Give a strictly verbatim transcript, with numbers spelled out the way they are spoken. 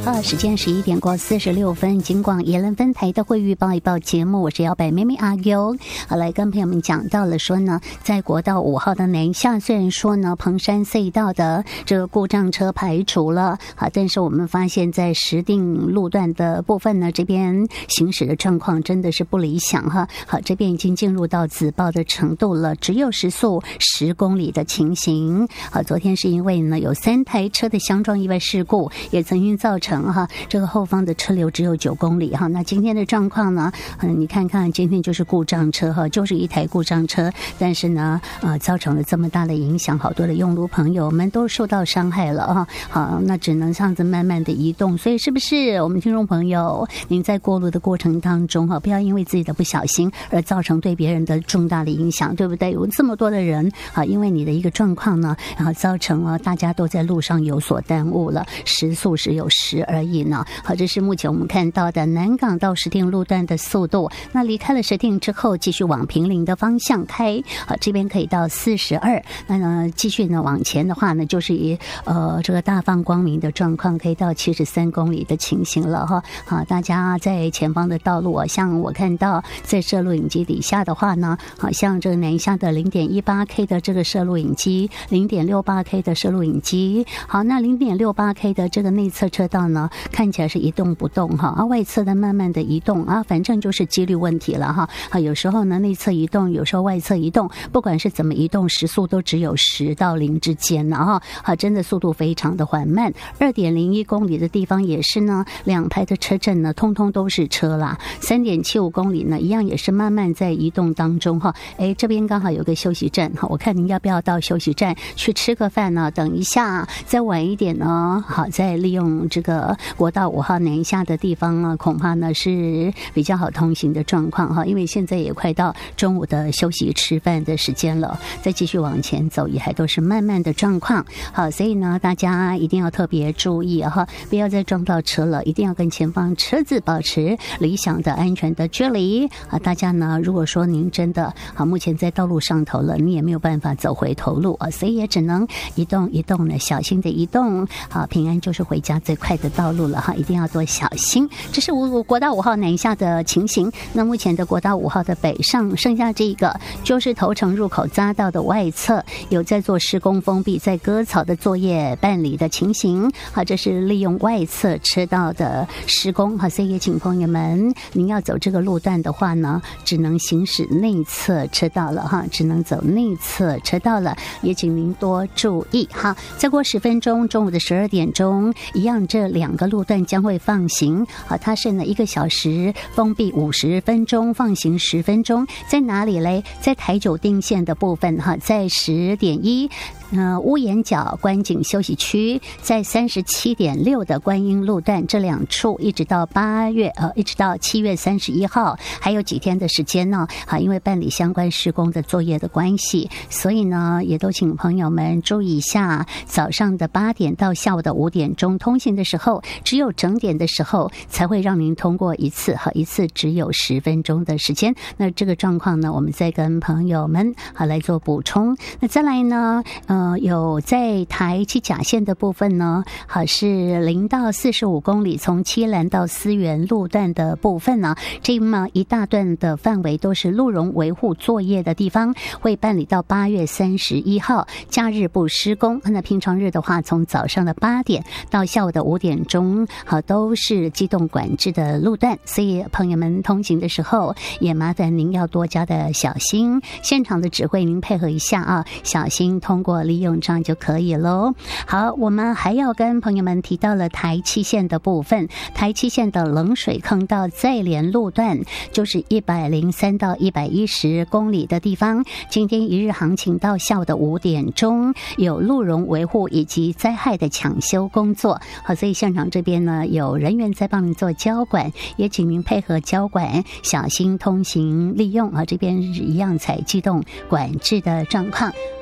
了，时间十一点过四十六分，金广宜兰分台的会预报一报节目，我是摇摆妹妹阿 Q。好，来跟朋友们讲到了说呢，在国道五号的南下，虽然说呢彭山隧道的这个故障车排除了，好，但是我们发现在石碇路段的部分呢，这边行驶的状况真的是不理想哈。好，这边已经进入到紫爆的程度了，只有时速十公里的情形。好，昨天是因为呢有三台车的相撞意外事故，也曾经造成哈这个后方的车流只有九公里哈。那今天的状况呢，嗯，你看看今天就是故障车哈，就是一台故障车，但是呢，呃，造成了这么大的影响，好多的用路朋友们都受到伤害了哈。好，那只能这样子慢慢的移动，所以是不是我们听众朋友，您在过路的过程当中哈，不要因为自己的不小心而造成对别人的重大的影响，对不对？有这么多的人啊，因为你的一个状况呢，然后造成了大家都在路上有所耽误了，时速只有十而已呢。好，这是目前我们看到的南港到石碇路段的速度。那离开了石碇之后，继续往平林的方向开，好，这边可以到四十二。那呢，继续呢往前的话呢，就是以呃这个大放光明的状况，可以到七十三公里的情形了哈。好，大家在前方的道路啊，像我看到在摄录影机底下的话呢，好像这个南下的 零点一八 K 的这个摄录影机， 零点六八 K 的摄录影机。好，那 零点六八 K 的这个内侧车道呢，看起来是一动不动哈，啊，外侧的慢慢的移动啊，反正就是几率问题了哈。啊，有时候呢内侧移动，有时候外侧移动，不管是怎么移动，时速都只有十到零之间了哈。啊，真的速度非常的缓慢。二点零一公里的地方也是呢，两排的车阵呢，通通都是车啦。三点七五公里呢，一样也是慢慢在移动当中哈。哎，这边刚好有个休息站哈，我看您要不要到休息站去吃个饭呢？等一下再晚一点呢，好，再利用这个国道五号南下的地方呢，恐怕呢是比较好通行的状况哈，因为现在也快到中午的休息吃饭的时间了，再继续往前走也还都是慢慢的状况。好，所以呢大家一定要特别注意哈，不要再撞到车了，一定要跟前方车子保持理想的安全的距离啊。大家呢，如果说您真的好目前在道路上头了，你也没有办法走回头路啊，所以也只能移动移动呢，小心的移动，好，平安就是回家最快的道路了哈，一定要多小心。这是五国道五号南下的情形。那目前的国道五号的北上，剩下这个就是头城入口匝道的外侧有在做施工封闭，在割草的作业办理的情形。好，这是利用外侧车道的施工，好，所以也请朋友们，您要走这个路段的话呢，只能行驶内侧车道了哈，只能走内侧车道了，也请您多注意。好，再过十分钟，中午的十二点钟，一样这两个路段将会放行。好，它是呢一个小时封闭五十分钟，放行十分钟。在哪里嘞？在台九丁线的部分哈，在十点一。呃，屋檐角观景休息区，在三十七点六的观音路段这两处，一直到八月呃，一直到七月三十一号，还有几天的时间呢。好，因为办理相关施工的作业的关系，所以呢，也都请朋友们注意一下，早上的八点到下午的五点钟通行的时候，只有整点的时候才会让您通过一次，好，一次只有十分钟的时间。那这个状况呢，我们再跟朋友们好来做补充。那再来呢，呃。呃，有在台七甲线的部分呢，好是零到四十五公里，从七兰到思源路段的部分呢，这么一大段的范围都是路容维护作业的地方，会办理到八月三十一号，假日不施工。那平常日的话，从早上的八点到下午的五点钟，好都是机动管制的路段，所以朋友们通行的时候，也麻烦您要多加的小心。现场的指挥您配合一下啊，小心通过利用这样就可以咯。好，我们还要跟朋友们提到了台七线的部分，台七线的冷水坑到再连路段，就是一百零三到一百一十公里的地方，今天一日行情到下午的五点钟，有路容维护以及灾害的抢修工作。好，所以现场这边呢有人员在帮您做交管，也请您配合交管，小心通行利用啊，这边一样采机动管制的状况。